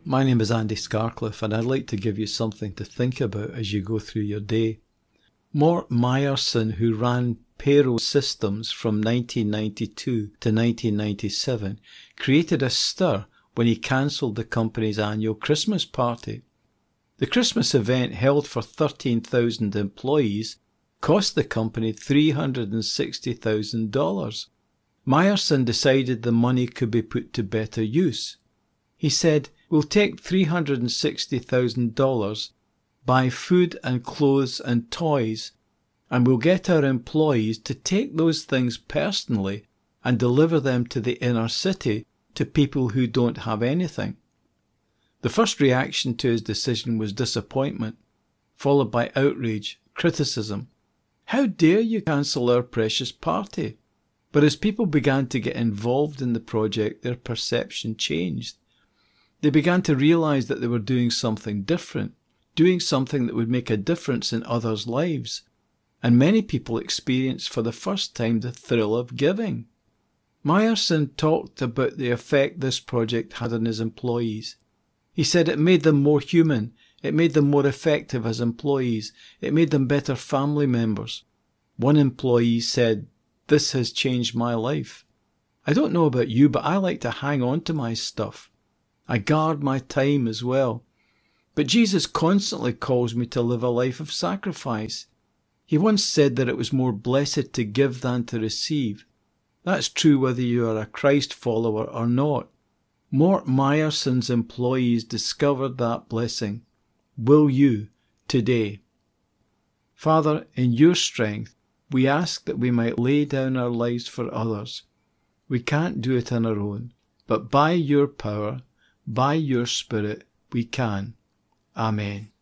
My name is Andy Scarcliffe, and I'd like to give you something to think about as you go through your day. Mort Meyerson, who ran payroll systems from 1992 to 1997, created a stir when he cancelled the company's annual Christmas party. The Christmas event, held for 13,000 employees, cost the company $360,000. Meyerson decided the money could be put to better use. He said, "We'll take $360,000, buy food and clothes and toys, and we'll get our employees to take those things personally and deliver them to the inner city to people who don't have anything." The first reaction to his decision was disappointment, followed by outrage, criticism. How dare you cancel our precious party? But as people began to get involved in the project, their perception changed. They began to realize that they were doing something different, doing something that would make a difference in others' lives. And many people experienced for the first time the thrill of giving. Meyerson talked about the effect this project had on his employees. He said it made them more human, it made them more effective as employees, it made them better family members. One employee said, "This has changed my life. I don't know about you, but I like to hang on to my stuff. I guard my time as well. But Jesus constantly calls me to live a life of sacrifice. He once said that it was more blessed to give than to receive. That's true whether you are a Christ follower or not." Mort Meyerson's employees discovered that blessing. Will you today? Father, in your strength, we ask that we might lay down our lives for others. We can't do it on our own, but by your power, by your Spirit, we can. Amen.